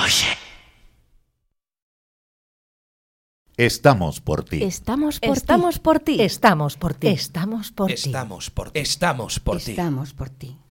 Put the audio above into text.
Estamos por ti. Estamos por ti. Estamos por ti. Estamos por ti. Estamos por ti. Estamos por ti. Estamos por ti. Estamos por ti.